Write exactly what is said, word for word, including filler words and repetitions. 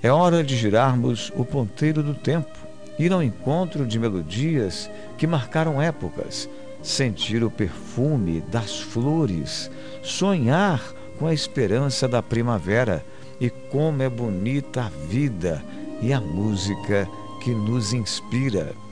É hora de girarmos o ponteiro do tempo, ir ao encontro de melodias que marcaram épocas, sentir o perfume das flores, sonhar com a esperança da primavera e como é bonita a vida e a música que nos inspira.